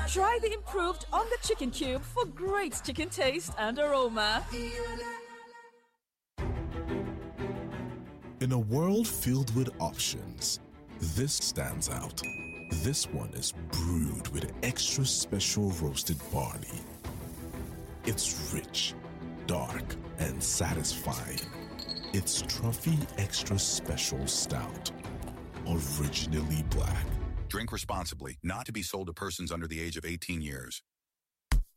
Try the improved on the chicken cube for great chicken taste and aroma. In a world filled with options, this stands out. This one is brewed with extra special roasted barley. It's rich, dark, and satisfying. It's Trophy Extra Special Stout. Originally black. Drink responsibly, not to be sold to persons under the age of 18 years.